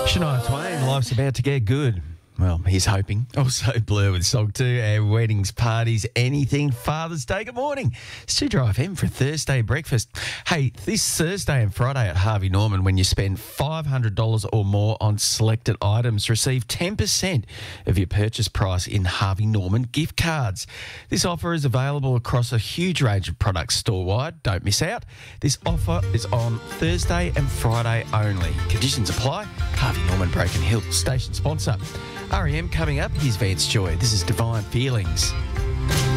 Shania Twain, life's about to get good. Well, he's hoping. Also Blur with Song 2 and weddings, parties, anything. Father's Day. Good morning. It's 2Drive FM for Thursday breakfast. Hey, this Thursday and Friday at Harvey Norman, when you spend $500 or more on selected items, receive 10% of your purchase price in Harvey Norman gift cards. This offer is available across a huge range of products store-wide. Don't miss out. This offer is on Thursday and Friday only. Conditions apply. Harvey Norman, Broken Hill, station sponsor. REM coming up. Here's Vance Joy. This is Divine Feelings.